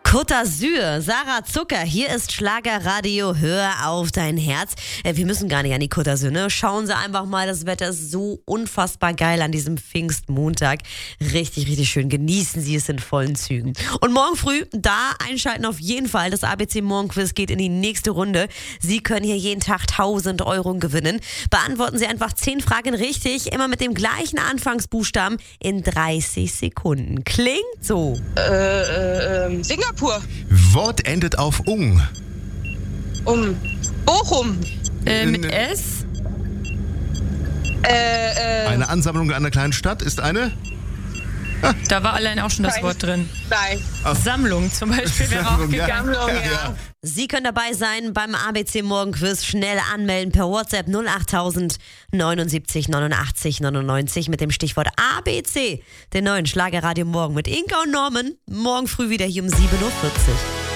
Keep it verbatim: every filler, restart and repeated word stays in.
Côte d'Azur, Sarah Zucker, hier ist Schlagerradio, hör auf dein Herz. Äh, wir müssen gar nicht an die Côte d'Azur, ne? Schauen Sie einfach mal, das Wetter ist so unfassbar geil an diesem Pfingstmontag. Richtig, richtig schön, genießen Sie es in vollen Zügen. Und morgen früh, da einschalten auf jeden Fall, das A B C Morgenquiz geht in die nächste Runde. Sie können hier jeden Tag tausend Euro gewinnen. Beantworten Sie einfach zehn Fragen richtig, immer mit dem gleichen Anfangsbuchstaben in dreißig Sekunden. Klingt so. Äh, äh, Singapur. Wort endet auf ung. Um. Bochum. Äh, mit S? Äh, äh. Eine Ansammlung einer kleinen Stadt ist eine? Da war allein auch schon das Nein. Wort drin. Nein. Sammlung zum Beispiel wäre auch Sammlung, ja. gegangen. Sammlung, ja. Sie können dabei sein beim A B C Morgenquiz. Schnell anmelden per WhatsApp null acht null null neunundsiebzig neunundachtzig neunundneunzig mit dem Stichwort A B C. Den neuen Schlagerradio Morgen mit Inka und Norman. Morgen früh wieder hier um sieben Uhr vierzig.